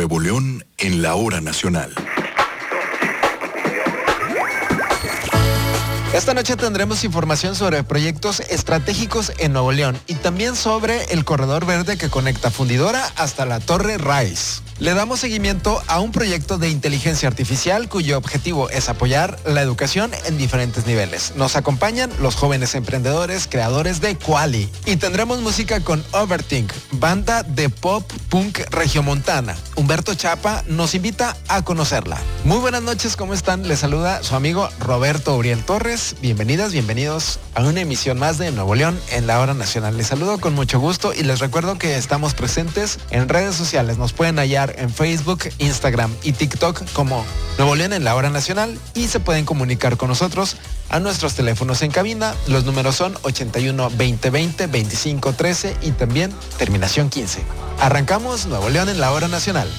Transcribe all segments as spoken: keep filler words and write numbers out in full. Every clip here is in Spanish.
Nuevo León en la hora nacional. Esta noche tendremos información sobre proyectos estratégicos en Nuevo León y también sobre el corredor verde que conecta Fundidora hasta la Torre Rice. Le damos seguimiento a un proyecto de inteligencia artificial cuyo objetivo es apoyar la educación en diferentes niveles. Nos acompañan los jóvenes emprendedores creadores de Quali. Y tendremos música con Overthink, banda de pop punk regiomontana. Humberto Chapa nos invita a conocerla. Muy buenas noches, ¿cómo están? Les saluda su amigo Roberto Uriel Torres. Bienvenidas, bienvenidos a una emisión más de Nuevo León en la hora nacional. Les saludo con mucho gusto y les recuerdo que estamos presentes en redes sociales. Nos pueden hallar en Facebook, Instagram y TikTok como Nuevo León en la hora nacional y se pueden comunicar con nosotros a nuestros teléfonos en cabina. Los números son ochenta y uno, veinte, veinte, veinticinco, trece y también terminación quince. Arrancamos Nuevo León en la hora nacional.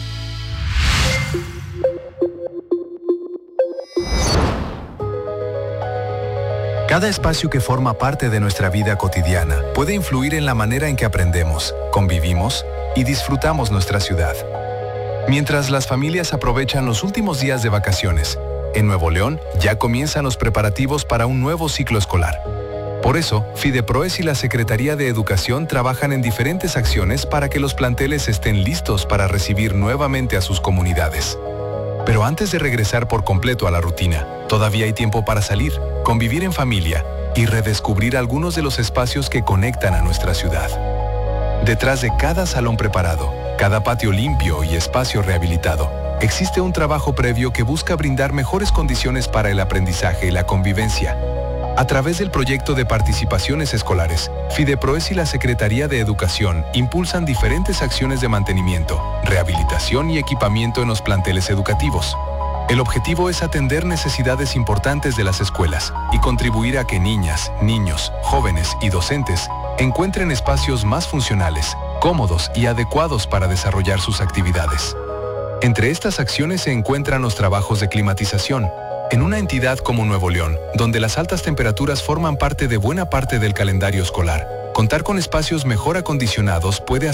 Cada espacio que forma parte de nuestra vida cotidiana puede influir en la manera en que aprendemos, convivimos y disfrutamos nuestra ciudad. Mientras las familias aprovechan los últimos días de vacaciones, en Nuevo León ya comienzan los preparativos para un nuevo ciclo escolar. Por eso, Fideproes y la Secretaría de Educación trabajan en diferentes acciones para que los planteles estén listos para recibir nuevamente a sus comunidades. Pero antes de regresar por completo a la rutina, todavía hay tiempo para salir, convivir en familia y redescubrir algunos de los espacios que conectan a nuestra ciudad. Detrás de cada salón preparado, cada patio limpio y espacio rehabilitado, existe un trabajo previo que busca brindar mejores condiciones para el aprendizaje y la convivencia. A través del proyecto de participaciones escolares, Fideproes y la Secretaría de Educación impulsan diferentes acciones de mantenimiento, rehabilitación y equipamiento en los planteles educativos. El objetivo es atender necesidades importantes de las escuelas y contribuir a que niñas, niños, jóvenes y docentes encuentren espacios más funcionales, cómodos y adecuados para desarrollar sus actividades. Entre estas acciones se encuentran los trabajos de climatización. En una entidad como Nuevo León, donde las altas temperaturas forman parte de buena parte del calendario escolar, contar con espacios mejor acondicionados puede